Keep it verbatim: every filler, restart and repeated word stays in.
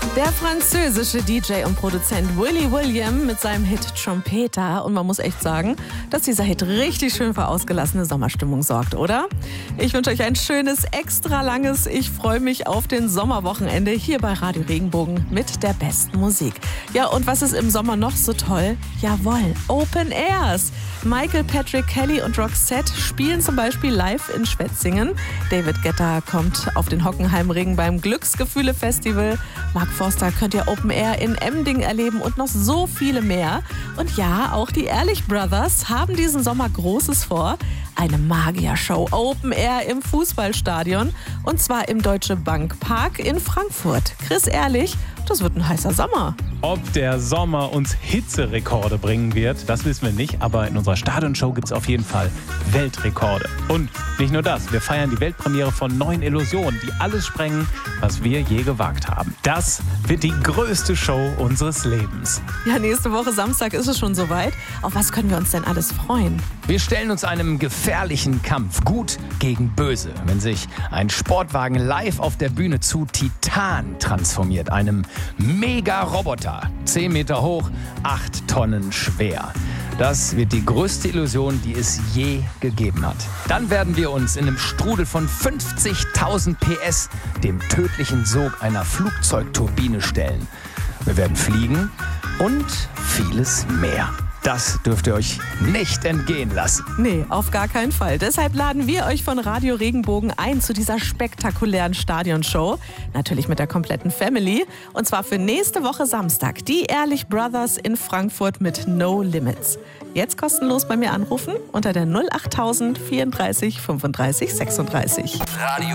Der französische D J und Produzent Willy William mit seinem Hit Trompeter. Und man muss echt sagen, dass dieser Hit richtig schön für ausgelassene Sommerstimmung sorgt, oder? Ich wünsche euch ein schönes, extra langes Ich freue mich auf den Sommerwochenende hier bei Radio Regenbogen mit der besten Musik. Ja, und was ist im Sommer noch so toll? Jawohl, Open Airs. Michael, Patrick, Kelly und Roxette spielen zum Beispiel live in Schwetzingen. David Guetta kommt auf den Hockenheimring beim Glücksgefühle-Festival. Mark Forster könnt ihr Open Air in Emding erleben und noch so viele mehr. Und ja, auch die Ehrlich Brothers haben diesen Sommer Großes vor. Eine Magiershow Open Air im Fußballstadion. Und zwar im Deutsche Bank Park in Frankfurt. Chris Ehrlich, das wird ein heißer Sommer. Ob der Sommer uns Hitzerekorde bringen wird, das wissen wir nicht. Aber in unserer Stadionshow gibt es auf jeden Fall Weltrekorde. Und nicht nur das, wir feiern die Weltpremiere von neuen Illusionen, die alles sprengen, was wir je gewagt haben. Das wird die größte Show unseres Lebens. Ja, nächste Woche Samstag ist es schon soweit. Auf was können wir uns denn alles freuen? Wir stellen uns einem gefährlichen Kampf, Gut gegen Böse, wenn sich ein Sportwagen live auf der Bühne zu Titan transformiert, einem Mega-Roboter. zehn Meter hoch, acht Tonnen schwer. Das wird die größte Illusion, die es je gegeben hat. Dann werden wir uns in einem Strudel von fünfzigtausend P S dem tödlichen Sog einer Flugzeugturbine stellen. Wir werden fliegen und vieles mehr. Das dürft ihr euch nicht entgehen lassen. Nee, auf gar keinen Fall. Deshalb laden wir euch von Radio Regenbogen ein zu dieser spektakulären Stadionshow. Natürlich mit der kompletten Family. Und zwar für nächste Woche Samstag. Die Ehrlich Brothers in Frankfurt mit No Limits. Jetzt kostenlos bei mir anrufen unter der null achttausend vierunddreißig fünfunddreißig sechsunddreißig. Radio